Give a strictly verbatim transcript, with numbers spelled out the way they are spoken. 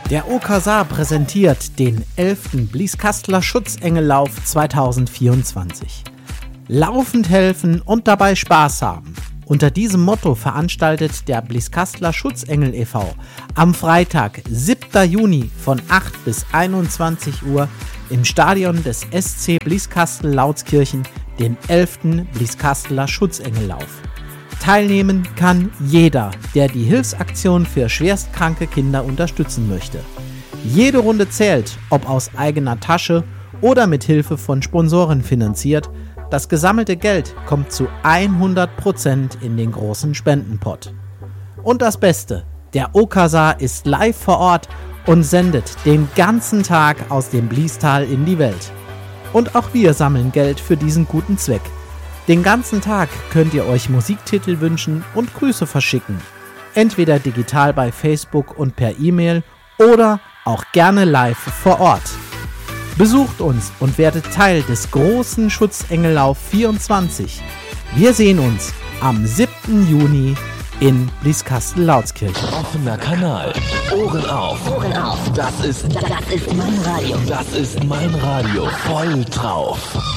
Der O K S A präsentiert den elften Blieskastler Schutzengellauf zweitausendvierundzwanzig. Laufend helfen und dabei Spaß haben. Unter diesem Motto veranstaltet der Blieskastler Schutzengel e V am Freitag, siebten Juni von acht bis einundzwanzig Uhr im Stadion des S C Blieskastel Lautskirchen den elften Blieskastler Schutzengellauf. Teilnehmen kann jeder, der die Hilfsaktion für schwerstkranke Kinder unterstützen möchte. Jede Runde zählt, ob aus eigener Tasche oder mit Hilfe von Sponsoren finanziert. Das gesammelte Geld kommt zu hundert Prozent in den großen Spendenpot. Und das Beste, der O K S A ist live vor Ort und sendet den ganzen Tag aus dem Bliestal in die Welt. Und auch wir sammeln Geld für diesen guten Zweck. Den ganzen Tag könnt ihr euch Musiktitel wünschen und Grüße verschicken. Entweder digital bei Facebook und per E-Mail oder auch gerne live vor Ort. Besucht uns und werdet Teil des großen Schutzengellauf vierundzwanzig. Wir sehen uns am siebten Juni in Blieskastel-Lautskirchen. Offener Kanal. Ohren auf. Ohren auf. Das ist, Das ist mein Radio. das ist mein Radio. Voll drauf.